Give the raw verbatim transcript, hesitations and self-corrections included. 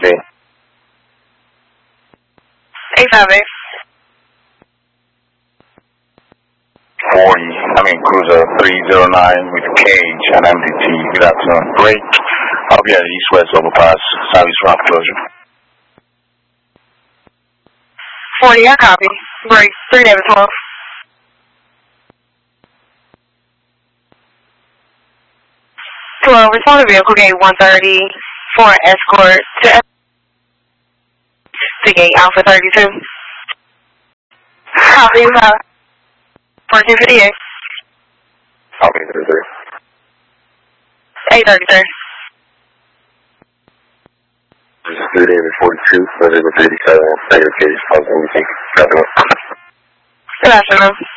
Okay. eight five eight. forty, I mean Cruiser three zero nine with Cage and M D T. Good afternoon. Break. I'll be at East West Overpass, Southeast Ramp closure. forty, I copy. Break. three David twelve. twelve, respond to vehicle gate one thirty for an escort to, to gate Alpha thirty-two. Copy, five. fourteen fifty-eight. Copy thirty-three. eight thirty-three. This is three David forty-two, President eighty-seven, negative Cage, positive, we think. Good afternoon.